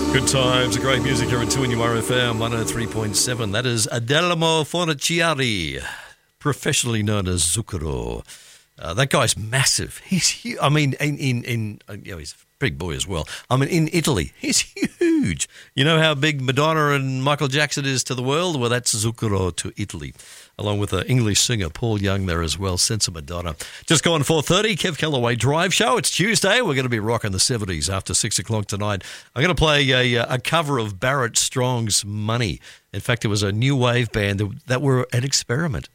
Good times, great music here at 2NURFM 103.7. That is Adelmo Fornaciari, professionally known as Zucchero. That guy's massive. He's huge. I mean, he's a big boy as well. I mean, in Italy, he's huge. You know how big Madonna and Michael Jackson is to the world? Well, that's Zucchero to Italy, along with the English singer Paul Young there as well, Senza Madonna. Just gone 4:30, Kev Callaway Drive Show. It's Tuesday. We're going to be rocking the 70s after 6 o'clock tonight. I'm going to play a cover of Barrett Strong's Money. In fact, it was a new wave band that were an experiment.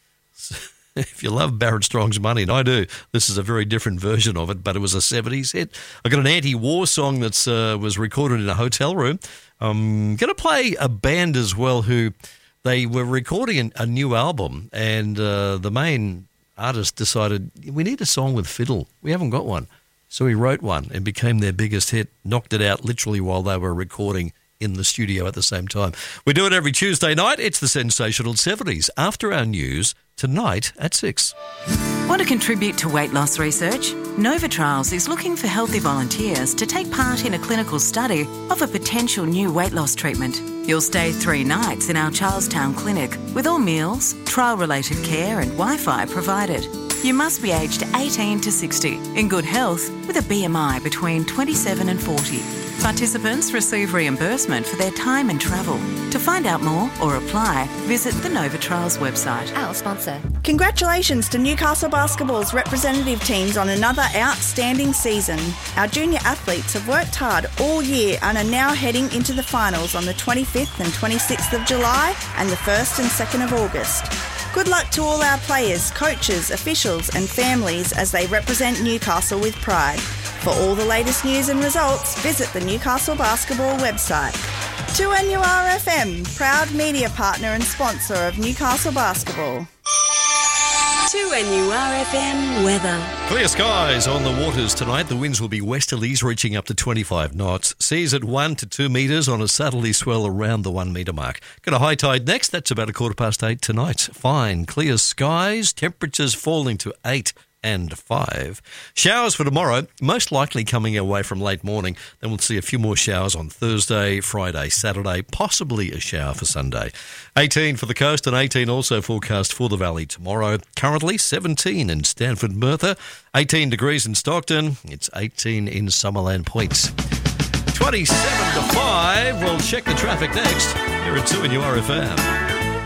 If you love Barrett Strong's Money, and I do, this is a very different version of it, but it was a 70s hit. I got an anti-war song that was recorded in a hotel room. I'm going to play a band as well who they were recording a new album, and the main artist decided, we need a song with fiddle. We haven't got one. So he wrote one and became their biggest hit, knocked it out literally while they were recording in the studio at the same time. We do it every Tuesday night. It's the Sensational 70s. After our news, tonight at 6. Want to contribute to weight loss research? Nova Trials is looking for healthy volunteers to take part in a clinical study of a potential new weight loss treatment. You'll stay 3 nights in our Charlestown clinic with all meals, trial-related care and Wi-Fi provided. You must be aged 18 to 60, in good health, with a BMI between 27 and 40. Participants receive reimbursement for their time and travel. To find out more or apply, visit the Nova Trials website. Our sponsor. Congratulations to Newcastle Basketball's representative teams on another outstanding season. Our junior athletes have worked hard all year and are now heading into the finals on the 25th and 26th of July and the 1st and 2nd of August. Good luck to all our players, coaches, officials and families as they represent Newcastle with pride. For all the latest news and results, visit the Newcastle Basketball website. 2NURFM, proud media partner and sponsor of Newcastle Basketball. 2NURFM weather. Clear skies on the waters tonight. The winds will be westerlies reaching up to 25 knots. Seas at 1 to 2 metres on a southerly swell around the 1 metre mark. Got a high tide next. That's about 8:15 tonight. Fine, clear skies. Temperatures falling to 8 and 5. Showers for tomorrow, most likely coming our way from late morning. Then we'll see a few more showers on Thursday, Friday, Saturday, possibly a shower for Sunday. 18 for the coast and 18 also forecast for the valley tomorrow. Currently 17 in Stanford Merthyr, 18 degrees in Stockton. It's 18 in Summerland Point. 27 to 5. We'll check the traffic next here at 2NURFM.